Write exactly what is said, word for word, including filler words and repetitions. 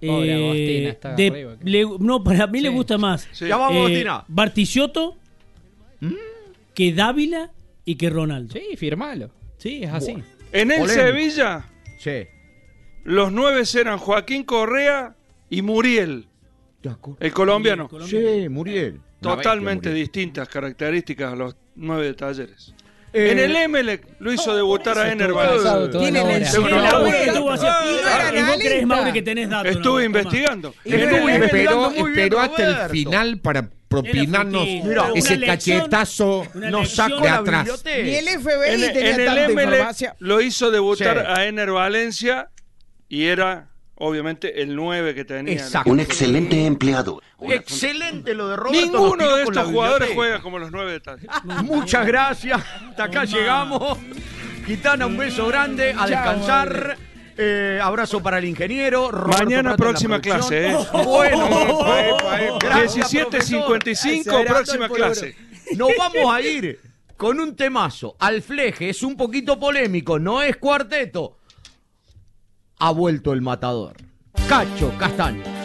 Pobre eh, Agostina, está de- arriba. le- no, para mí Sí. le gusta más Sí. Ya vamos, eh, Agostina. Bartichotto que Dávila y que Ronaldo. Sí, firmalo. Sí, es así. Buah. En el Polémico. Sevilla, Sí. los nueve eran Joaquín Correa y Muriel, De acuerdo. el colombiano. Sí, Muriel. Una Totalmente bestia, Muriel. distintas características a los nueve de Talleres. Eh, En el Emelec lo hizo debutar a Ener Estuvo Valencia. cansado toda Tiene la el hora. Seguro. El no, laburo no, que no, estuvo no, haciendo. no, no, Y no, vos crees, no, Mauri, que tenés datos. Estuve no, toma. investigando. Y En no, el no, Emelec- muy Esperó, bien, esperó hasta el Roberto. final para propinarnos Era Mira, ese una lección- cachetazo. una Nos lección sacó de la atrás. biblioteca. Ni el F B I en, tenía en el tanta Emelec información. lo hizo debutar Sí. a Ener Valencia y era obviamente el nueve que tenía. Exacto. Un excelente empleado. Una- Excelente lo de Roberto. nos Ninguno tiró de con la estos jugadores biblioteca. juega como los nueve de Talleres. Muchas gracias. Hasta acá llegamos. Gitana, un beso grande. A descansar. Eh, abrazo para el ingeniero. Roberto Mañana Prato en la próxima producción. clase, ¿eh? Bueno, Epa, epa, epa. gracias, diecisiete cincuenta y cinco, Acelerando próxima el polvorón. clase. nos vamos a ir con un temazo. Al fleje, es un poquito polémico, no es cuarteto. Ha vuelto el matador. Cacho Castaño.